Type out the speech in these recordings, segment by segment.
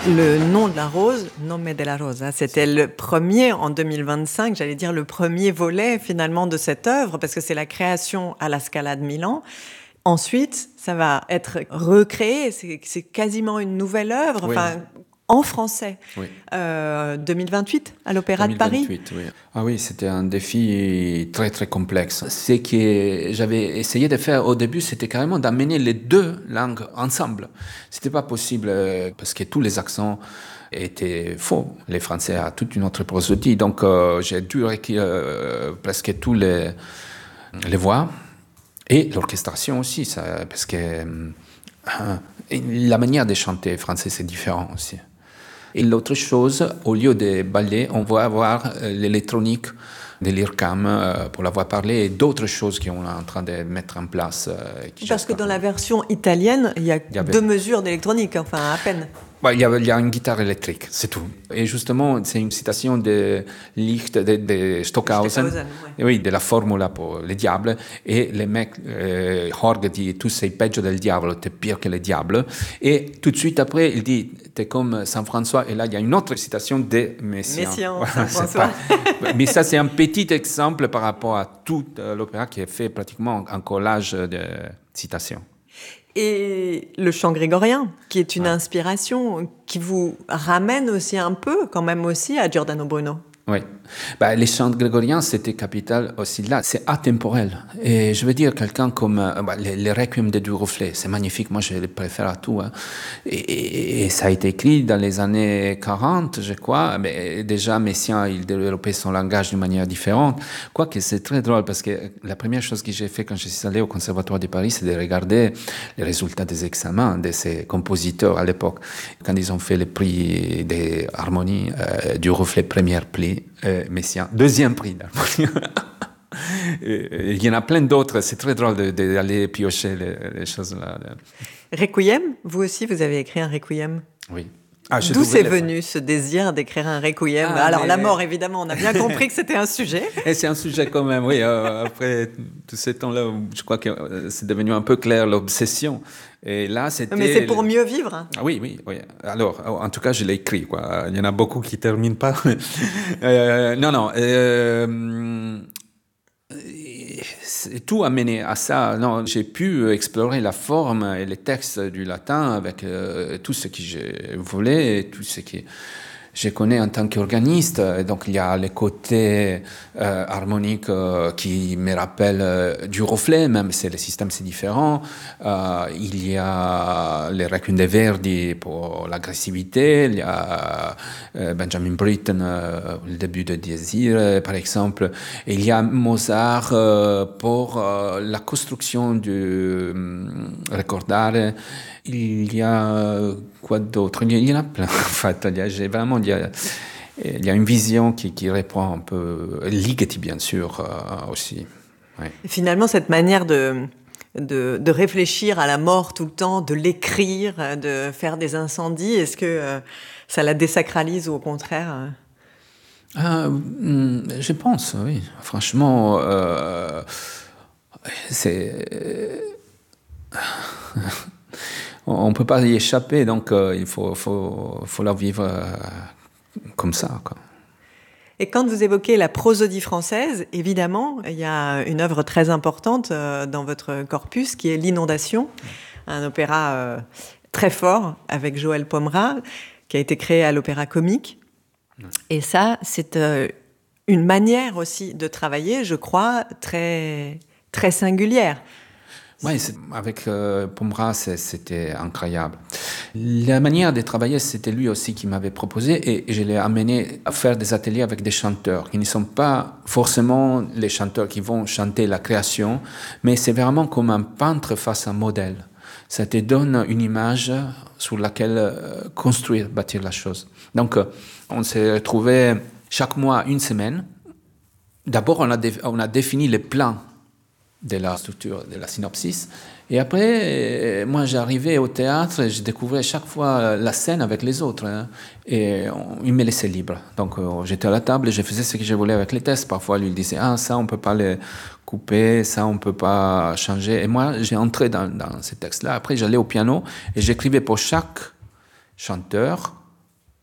Le nom de la rose, Nome della Rosa, c'était le premier en 2025, j'allais dire le premier volet finalement de cette œuvre, parce que c'est la création à la Scala de Milan. Ensuite, ça va être recréé, c'est quasiment une nouvelle œuvre, Oui. enfin, en français. Oui. 2028, à l'Opéra de Paris. 2028, oui. Ah oui, c'était un défi très très complexe. Ce que j'avais essayé de faire au début, c'était carrément d'amener les deux langues ensemble. C'était pas possible parce que tous les accents étaient faux. Les Français ont toute une autre prosodie, donc j'ai dû presque tous les voix et l'orchestration aussi, ça, parce que la manière de chanter français c'est différent aussi. Et l'autre chose, au lieu de ballet, on va avoir l'électronique de l'IRCAM pour la voix parlée et d'autres choses qu'on est en train de mettre en place. Parce que dans la version italienne, il y a 2 mesures d'électronique, enfin à peine. Il y a une guitare électrique, c'est tout. Et justement, c'est une citation de Licht, de Stockhausen, oui, de la formula pour le diable. Et le mec, Jorge dit, tu sei peggio del diavolo, t'es pire que le diable. Et tout de suite après, il dit, t'es comme Saint François. Et là, il y a une autre citation de Messiaen. Voilà, Saint François. Mais ça, c'est un petit exemple par rapport à tout l'opéra qui est fait pratiquement en collage de citations. Et le chant grégorien, qui est une inspiration, qui vous ramène aussi un peu, quand même aussi, à Giordano Bruno. Oui. Les chants grégoriens, c'était capital aussi là. C'est atemporel. Et je veux dire, quelqu'un comme les Requiem de Duruflé, c'est magnifique. Moi, je les préfère à tout. Hein. Et ça a été écrit dans les années 40, je crois. Mais déjà, Messiaen, il développait son langage d'une manière différente. Quoique c'est très drôle parce que la première chose que j'ai fait quand je suis allé au Conservatoire de Paris, c'est de regarder les résultats des examens de ces compositeurs à l'époque. Quand ils ont fait le prix des harmonies, Duruflé, premier prix. Messiaen, deuxième prix d'harmonie. Il y en a plein d'autres, c'est très drôle d'aller piocher les choses là. Requiem, vous aussi, vous avez écrit un Requiem. Oui. D'où c'est venu ce désir d'écrire un Requiem? Alors la mort, évidemment, on a bien compris que c'était un sujet. Et c'est un sujet quand même, oui. Après tous ces temps-là, je crois que c'est devenu un peu clair l'obsession. Et là, c'était... Mais c'est pour mieux vivre. Oui, oui, oui. Alors, en tout cas, je l'ai écrit, quoi. Il y en a beaucoup qui terminent pas. Non. C'est tout amené à ça. Non, j'ai pu explorer la forme et les textes du latin avec tout ce que je voulais, et tout ce qui je connais en tant qu'organiste. Donc il y a les côtés harmoniques qui me rappellent du reflet, même si le système c'est différent. Il y a les Requiem de Verdi pour l'agressivité. Il y a Benjamin Britten, le début de Désir, par exemple. Et il y a Mozart pour la construction du Ricordare. Il y a quoi d'autre? Il y en a plein. En fait, il y a une vision qui répond un peu. Ligeti, bien sûr, aussi. Ouais. Finalement, cette manière de réfléchir à la mort tout le temps, de l'écrire, de faire des incendies, est-ce que ça la désacralise ou au contraire Je pense, oui. Franchement, c'est... On ne peut pas y échapper, donc il faut la vivre comme ça, quoi. Et quand vous évoquez la prosodie française, évidemment, il y a une œuvre très importante dans votre corpus qui est L'Inondation, un opéra très fort avec Joël Pomera, qui a été créé à l'Opéra Comique. Et ça, c'est une manière aussi de travailler, je crois, très, très singulière. Oui, avec Pomera, c'était incroyable. La manière de travailler, c'était lui aussi qui m'avait proposé et je l'ai amené à faire des ateliers avec des chanteurs qui ne sont pas forcément les chanteurs qui vont chanter la création, mais c'est vraiment comme un peintre face à un modèle. Ça te donne une image sur laquelle construire, bâtir la chose. Donc, on s'est retrouvés chaque mois une semaine. D'abord, on a défini les plans de la structure, de la synopsis. Et après, moi, j'arrivais au théâtre et je découvrais chaque fois la scène avec les autres. Hein, et ils me laissaient libre. Donc, j'étais à la table et je faisais ce que je voulais avec les textes. Parfois, lui, il disait « Ah, ça, on ne peut pas le couper, ça, on ne peut pas changer. » Et moi, j'ai entré dans ces textes-là. Après, j'allais au piano et j'écrivais pour chaque chanteur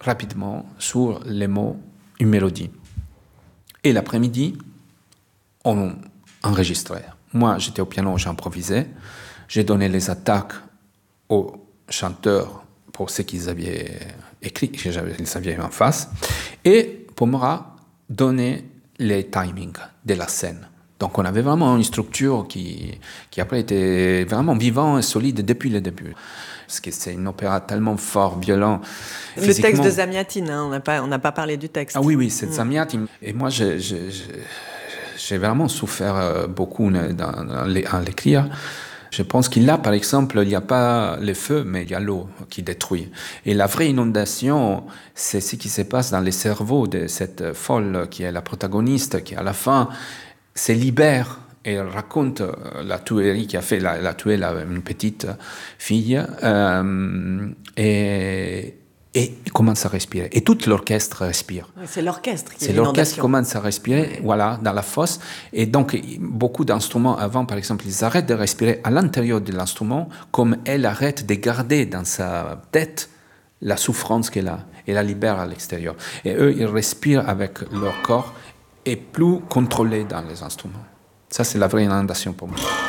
rapidement sur les mots, une mélodie. Et l'après-midi, on enregistrait. Moi, j'étais au piano, j'improvisais. J'ai donné les attaques aux chanteurs pour ce qu'ils avaient écrit, qu'ils avaient en face. Et Pomera donnait les timings de la scène. Donc, on avait vraiment une structure qui après était vraiment vivante et solide depuis le début. Parce que c'est une opéra tellement fort, violent. Le texte de Zamyatin, hein, on n'a pas parlé du texte. Ah oui, c'est Zamyatin. Et moi, j'ai vraiment souffert beaucoup à l'écrire. Je pense qu'il a, par exemple, il n'y a pas le feu, mais il y a l'eau qui détruit. Et la vraie inondation, c'est ce qui se passe dans les cerveaux de cette folle qui est la protagoniste, qui à la fin se libère et elle raconte la tuerie qui a fait, la tué une petite fille, et commence à respirer. Et tout l'orchestre respire. C'est l'orchestre qui est l'inondation. L'orchestre voilà, commence à respirer, voilà, dans la fosse. Et donc, beaucoup d'instruments avant, par exemple, ils arrêtent de respirer à l'intérieur de l'instrument, comme elle arrête de garder dans sa tête la souffrance qu'elle a, et la libère à l'extérieur. Et eux, ils respirent avec leur corps et plus contrôlés dans les instruments. Ça, c'est la vraie inondation pour moi.